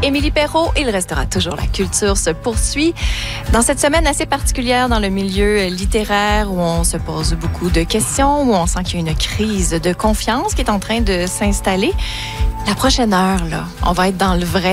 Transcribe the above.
Émilie Perrault. Il restera toujours la culture se poursuit. Dans cette semaine assez particulière dans le milieu littéraire où on se pose beaucoup de questions, où on sent qu'il y a une crise de confiance qui est en train de s'installer, la prochaine heure, là, on va être dans le vrai.